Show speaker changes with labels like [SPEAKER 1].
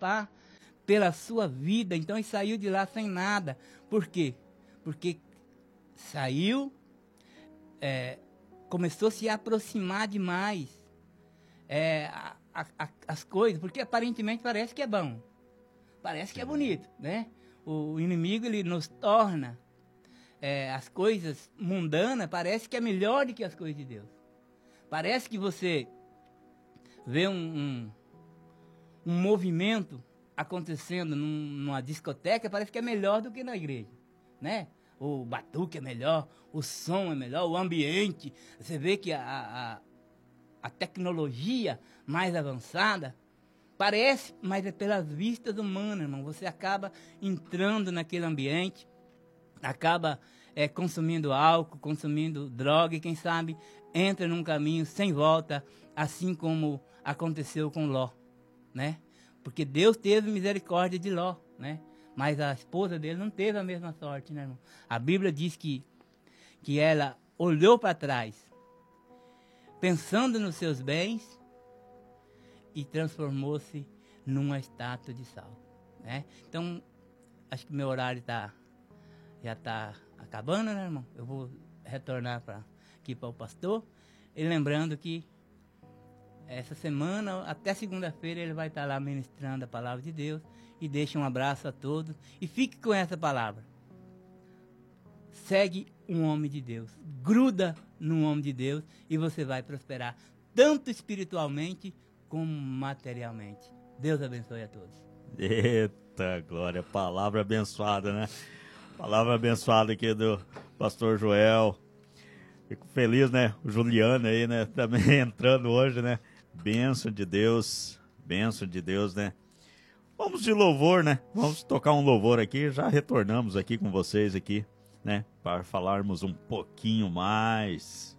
[SPEAKER 1] preocupar pela sua vida. Então ele saiu de lá sem nada. Por quê? Porque saiu, começou a se aproximar demais as coisas, porque aparentemente parece que é bom, parece que é bonito, né? O inimigo, ele nos torna as coisas mundanas, parece que é melhor do que as coisas de Deus. Parece que você vê um movimento acontecendo numa discoteca, parece que é melhor do que na igreja, né? O batuque é melhor, o som é melhor, o ambiente. Você vê que a tecnologia mais avançada parece, mas é pelas vistas humanas, irmão. Você acaba entrando naquele ambiente, acaba consumindo álcool, consumindo droga, e quem sabe entra num caminho sem volta, assim como aconteceu com Ló, né? Porque Deus teve misericórdia de Ló, né? Mas a esposa dele não teve a mesma sorte, né, irmão? A Bíblia diz que ela olhou para trás, pensando nos seus bens, e transformou-se numa estátua de sal, né? Então, acho que meu horário já está acabando, né, irmão? Eu vou retornar aqui para o pastor, e lembrando que essa semana, até segunda-feira, ele vai estar lá ministrando a palavra de Deus. E deixa um abraço a todos. E fique com essa palavra. Segue um homem de Deus. Gruda num homem de Deus. E você vai prosperar, tanto espiritualmente como materialmente. Deus abençoe a todos.
[SPEAKER 2] Eita, glória. Palavra abençoada, né? Palavra abençoada aqui do pastor Joel. Fico feliz, né? O Juliano aí, né? Também entrando hoje, né? Bênção de Deus, né? Vamos de louvor, né? Vamos tocar um louvor aqui, já retornamos aqui com vocês aqui, né? Para falarmos um pouquinho mais.